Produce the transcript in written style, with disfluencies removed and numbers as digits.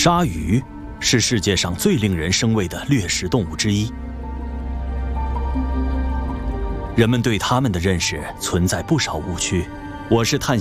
鲨鱼是世界上最令人生畏的掠食动物之一，人们对它们的认识存在不少误区。我是探险